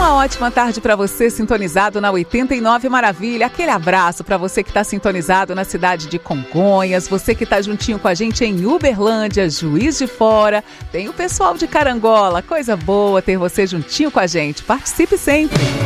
Uma ótima tarde para você sintonizado na 89 Maravilha. Aquele abraço para você que está sintonizado na cidade de Congonhas, você que está juntinho com a gente em Uberlândia, Juiz de Fora. Tem o pessoal de Carangola. Coisa boa ter você juntinho com a gente. Participe sempre.